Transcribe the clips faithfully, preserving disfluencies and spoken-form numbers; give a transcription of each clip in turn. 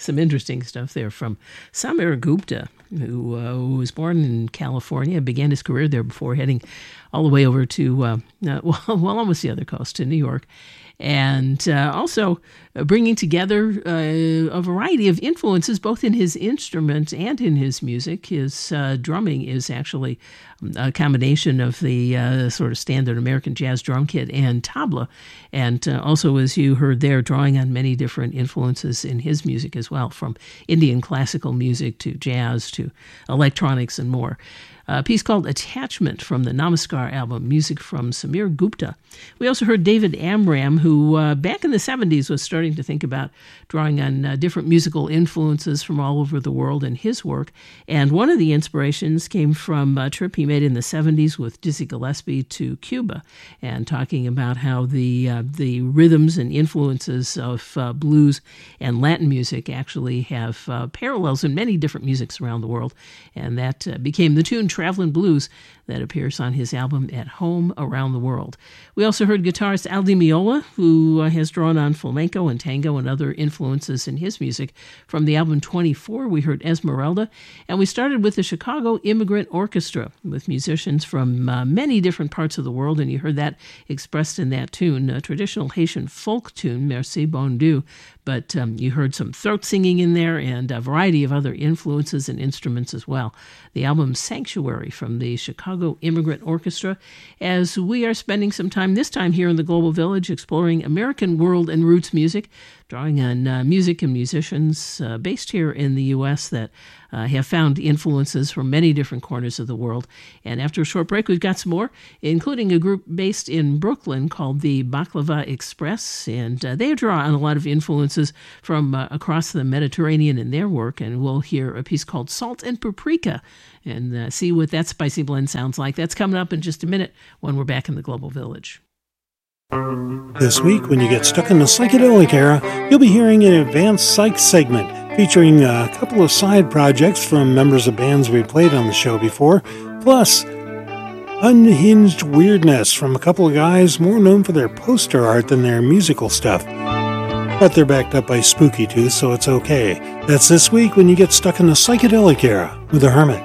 some interesting stuff there from Samir Gupta, who, uh, who was born in California, began his career there before heading all the way over to, uh, uh, well, well, almost the other coast, to New York. And uh, also uh, bringing together uh, a variety of influences, both in his instrument and in his music. His uh, drumming is actually a combination of the uh, sort of standard American jazz drum kit and tabla. And uh, also, as you heard there, drawing on many different influences in his music as well, from Indian classical music to jazz to electronics and more. A piece called Attachment from the Namaskar album, music from Samir Gupta. We also heard David Amram, who uh, back in the seventies was starting to think about drawing on uh, different musical influences from all over the world in his work. And one of the inspirations came from a trip he made in the seventies with Dizzy Gillespie to Cuba, and talking about how the uh, the rhythms and influences of uh, blues and Latin music actually have uh, parallels in many different musics around the world. And that uh, became the tune Travelin' Blues that appears on his album At Home Around the World. We also heard guitarist Al Di Meola, who uh, has drawn on flamenco and tango and other influences in his music. From the album twenty-four, we heard Esmeralda, and we started with the Chicago Immigrant Orchestra with musicians from uh, many different parts of the world, and you heard that expressed in that tune, a traditional Haitian folk tune, Merci Bon Dieu, but um, you heard some throat singing in there and a variety of other influences and instruments as well. The album Sanctuary from the Chicago Immigrant Orchestra, as we are spending some time this time here in the Global Village exploring American world and roots music, drawing on uh, music and musicians uh, based here in the U S that uh, have found influences from many different corners of the world. And after a short break, we've got some more, including a group based in Brooklyn called the Baklava Express, and uh, they draw on a lot of influences from uh, across the Mediterranean in their work, and we'll hear a piece called Salt and Paprika and uh, see what that spicy blend sounds like. That's coming up in just a minute when we're back in the Global Village. This week, when you get stuck in the psychedelic era, you'll be hearing an advanced psych segment featuring a couple of side projects from members of bands we played on the show before, plus unhinged weirdness from a couple of guys more known for their poster art than their musical stuff. But they're backed up by Spooky Tooth, so it's okay. That's this week when you get stuck in the psychedelic era with The Hermit.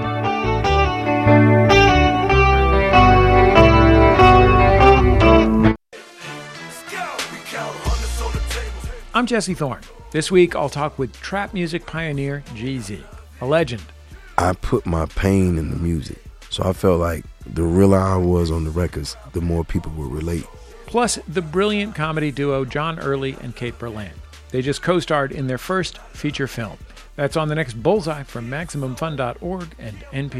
I'm Jesse Thorne. This week, I'll talk with trap music pioneer Jeezy, a legend. I put my pain in the music, so I felt like the realer I was on the records, the more people would relate. Plus, the brilliant comedy duo John Early and Kate Berland. They just co-starred in their first feature film. That's on the next Bullseye from Maximum Fun dot org and N P R.